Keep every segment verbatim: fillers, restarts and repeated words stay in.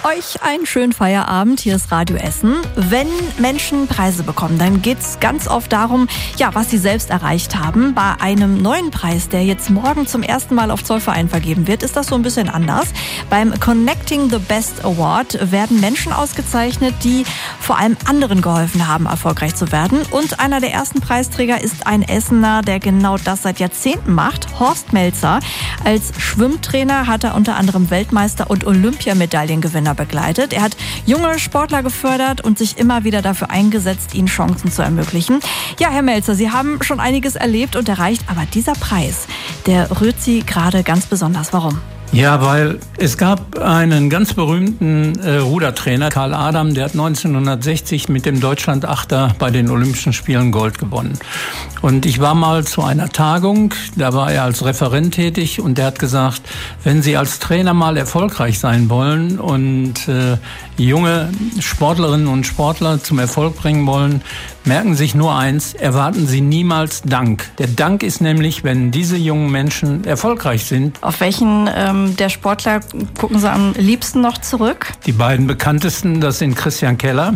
Euch einen schönen Feierabend. Hier ist Radio Essen. Wenn Menschen Preise bekommen, dann geht es ganz oft darum, ja, was sie selbst erreicht haben. Bei einem neuen Preis, der jetzt morgen zum ersten Mal auf Zollverein vergeben wird, ist das so ein bisschen anders. Beim Connecting the Best Award werden Menschen ausgezeichnet, die vor allem anderen geholfen haben, erfolgreich zu werden. Und einer der ersten Preisträger ist ein Essener, der genau das seit Jahrzehnten macht, Horst Melzer. Als Schwimmtrainer hat er unter anderem Weltmeister und Olympiamedaillengewinner begleitet. Er hat junge Sportler gefördert und sich immer wieder dafür eingesetzt, ihnen Chancen zu ermöglichen. Ja, Herr Melzer, Sie haben schon einiges erlebt und erreicht, aber dieser Preis, der rührt Sie gerade ganz besonders. Warum? Ja, weil es gab einen ganz berühmten äh, Rudertrainer, Karl Adam, der hat neunzehnhundertsechzig mit dem Deutschland-Achter bei den Olympischen Spielen Gold gewonnen. Und ich war mal zu einer Tagung, da war er als Referent tätig und der hat gesagt, wenn Sie als Trainer mal erfolgreich sein wollen und äh, junge Sportlerinnen und Sportler zum Erfolg bringen wollen, merken sich nur eins, erwarten Sie niemals Dank. Der Dank ist nämlich, wenn diese jungen Menschen erfolgreich sind. Auf welchen ähm, der Sportler gucken Sie am liebsten noch zurück? Die beiden bekanntesten, das sind Christian Keller,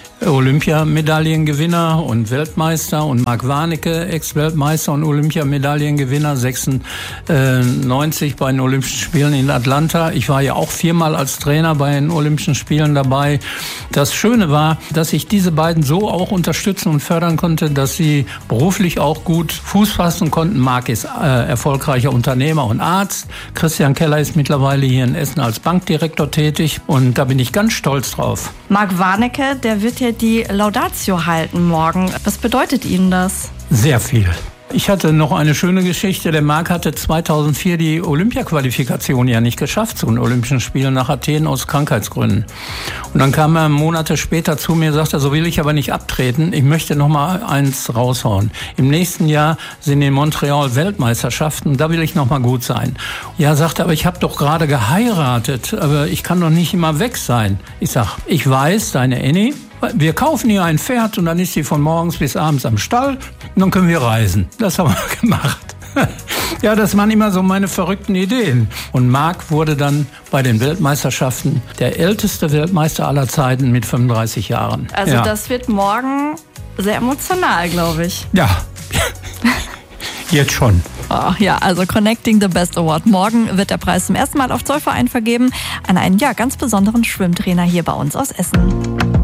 Olympiamedaillengewinner und Weltmeister, und Marc Warnecke, Ex-Weltmeister und Olympiamedaillengewinner, sechsundneunzig bei den Olympischen Spielen in Atlanta. Ich war ja auch viermal als Trainer bei den Olympischen Spielen dabei. Das Schöne war, dass ich diese beiden so auch unterstützen und fördern konnte, dass sie beruflich auch gut Fuß fassen konnten. Marc ist äh, erfolgreicher Unternehmer und Arzt. Christian Keller ist mittlerweile hier in Essen als Bankdirektor tätig und da bin ich ganz stolz drauf. Marc Warnecke, der wird ja die Laudatio halten morgen. Was bedeutet Ihnen das? Sehr viel. Ich hatte noch eine schöne Geschichte. Der Marc hatte zweitausendvier die Olympia-Qualifikation ja nicht geschafft zu den Olympischen Spielen nach Athen aus Krankheitsgründen. Und dann kam er Monate später zu mir und sagte, so will ich aber nicht abtreten. Ich möchte noch mal eins raushauen. Im nächsten Jahr sind in Montreal Weltmeisterschaften. Da will ich noch mal gut sein. Ja, sagte, aber ich habe doch gerade geheiratet. Aber ich kann doch nicht immer weg sein. Ich sag, ich weiß, deine Annie, wir kaufen ihr ein Pferd und dann ist sie von morgens bis abends am Stall und dann können wir reisen. Das haben wir gemacht. Ja, das waren immer so meine verrückten Ideen. Und Marc wurde dann bei den Weltmeisterschaften der älteste Weltmeister aller Zeiten mit fünfunddreißig Jahren. Also ja. Das wird morgen sehr emotional, glaube ich. Ja, jetzt schon. Oh, ja, also Connecting the Best Award. Morgen wird der Preis zum ersten Mal auf Zollverein vergeben an einen ja ganz besonderen Schwimmtrainer hier bei uns aus Essen.